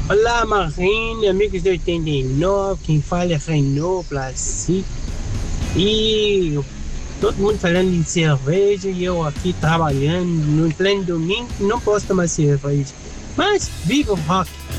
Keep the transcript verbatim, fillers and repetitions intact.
Olá, Marine, amigos de oitenta e nove, quem fala é Renault Plastic. E todo mundo falando em cerveja e eu aqui trabalhando no pleno domingo, não posso tomar cerveja. Mas viva o rock!